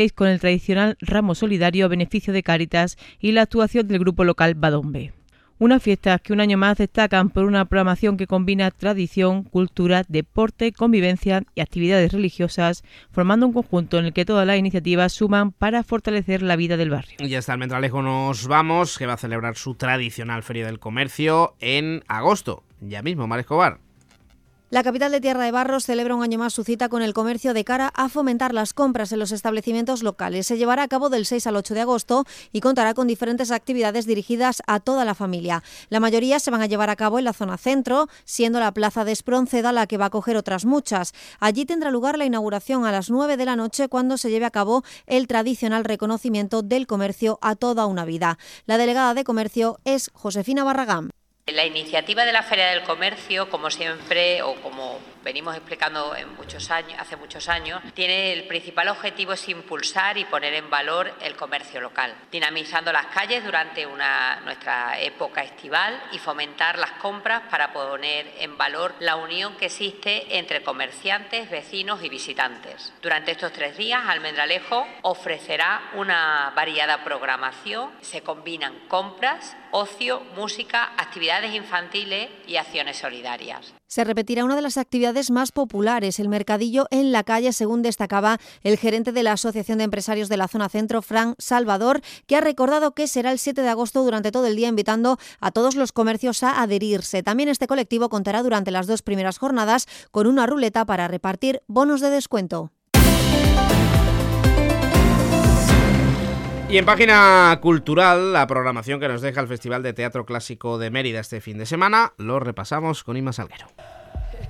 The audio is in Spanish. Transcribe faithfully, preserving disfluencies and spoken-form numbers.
con el tradicional ramo solidario a beneficio de Cáritas y la actuación del grupo local Badombe. Unas fiestas que un año más destacan por una programación que combina tradición, cultura, deporte, convivencia y actividades religiosas, formando un conjunto en el que todas las iniciativas suman para fortalecer la vida del barrio. Y hasta Almendralejo nos vamos, que va a celebrar su tradicional Feria del Comercio en agosto. Ya mismo, Mar Escobar. La capital de Tierra de Barros celebra un año más su cita con el comercio de cara a fomentar las compras en los establecimientos locales. Se llevará a cabo del seis al ocho de agosto y contará con diferentes actividades dirigidas a toda la familia. La mayoría se van a llevar a cabo en la zona centro, siendo la plaza de Espronceda la que va a acoger otras muchas. Allí tendrá lugar la inauguración a las nueve de la noche cuando se lleve a cabo el tradicional reconocimiento del comercio a toda una vida. La delegada de comercio es Josefina Barragán. La iniciativa de la Feria del Comercio, como siempre, o como venimos explicando en muchos años, hace muchos años, tiene el principal objetivo es impulsar y poner en valor el comercio local, dinamizando las calles durante una, nuestra época estival y fomentar las compras para poner en valor la unión que existe entre comerciantes, vecinos y visitantes. Durante estos tres días, Almendralejo ofrecerá una variada programación, se combinan compras, ocio, música, actividades infantiles y acciones solidarias. Se repetirá una de las actividades más populares, el mercadillo en la calle, según destacaba el gerente de la Asociación de Empresarios de la Zona Centro, Fran Salvador, que ha recordado que será el siete de agosto durante todo el día, invitando a todos los comercios a adherirse. También este colectivo contará durante las dos primeras jornadas con una ruleta para repartir bonos de descuento. Y en página cultural, la programación que nos deja el Festival de Teatro Clásico de Mérida este fin de semana, lo repasamos con Inma Salguero.